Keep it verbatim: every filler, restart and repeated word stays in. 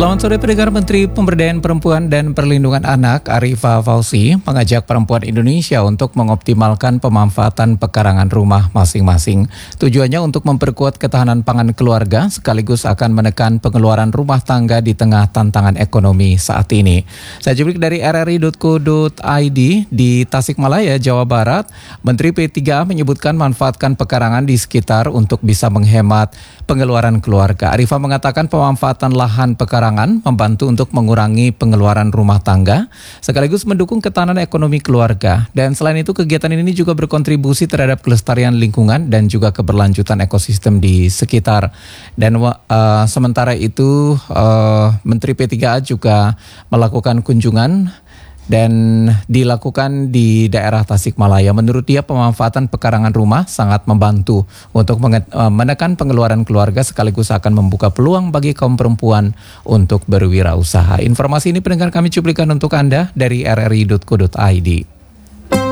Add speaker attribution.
Speaker 1: Selamat sore pendengar. Menteri Pemberdayaan Perempuan dan Perlindungan Anak Arifah Fauzi mengajak perempuan Indonesia untuk mengoptimalkan pemanfaatan pekarangan rumah masing-masing. Tujuannya untuk memperkuat ketahanan pangan keluarga sekaligus akan menekan pengeluaran rumah tangga di tengah tantangan ekonomi saat ini. Saya Jublik dari r r i dot co dot i d di Tasikmalaya, Jawa Barat. Menteri P tiga A menyebutkan manfaatkan pekarangan di sekitar untuk bisa menghemat pengeluaran keluarga. Arifah mengatakan pemanfaatan lahan pekarangan membantu untuk mengurangi pengeluaran rumah tangga, sekaligus mendukung ketahanan ekonomi keluarga. Dan selain itu, kegiatan ini juga berkontribusi terhadap kelestarian lingkungan dan juga keberlanjutan ekosistem di sekitar. Dan uh, sementara itu, uh, Menteri P tiga A juga melakukan kunjungan dan dilakukan di daerah Tasikmalaya. Menurut dia, pemanfaatan pekarangan rumah sangat membantu untuk menekan pengeluaran keluarga sekaligus akan membuka peluang bagi kaum perempuan untuk berwirausaha. Informasi ini pendengar kami cuplikan untuk Anda dari r r i dot co dot i d.